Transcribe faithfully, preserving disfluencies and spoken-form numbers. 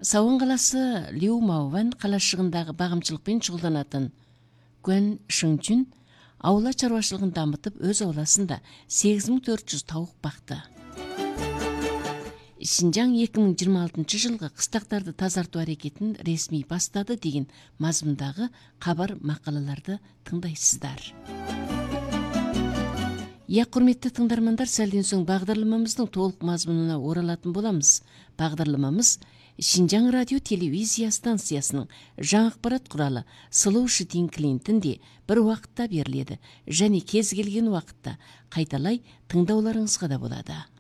Сауын қаласы Лю Мауван қалашығындағы бағымшылықпен шұғылданатын Гуан Шыңчүн аула шаруашылығын дамытып, өз ауласында сегіз мың төрт жүз тауық бақты. Шинжаң екі мың жиырма алтыншы жылғы қыстақтарды тазарту әрекетін ресми бастады деген мазмұндағы хабар мақалаларды тыңдайсыздар. Я, құрметті тыңдармандар, сәлден соң бағдарламамыздың толық мазмұнына оралатын боламыз. Бағдарламамыз Шинжаң радио телевизия станциясының жаңа ақпарат құралы Сұлу Шытин Клинтінде бір уақытта беріледі және кез келген уақытта қайталай тыңдауларыңызға да болады.